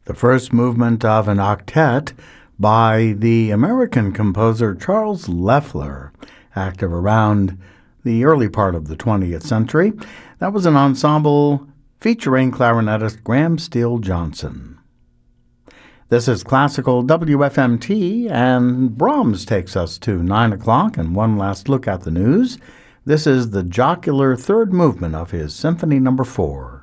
the first movement of an octet by the American composer Charles Leffler, active around the early part of the 20th century. That was an ensemble featuring clarinetist Graham Steele Johnson. This is Classical WFMT, and Brahms takes us to 9 o'clock and one last look at the news. This is the jocular third movement of his Symphony No. 4.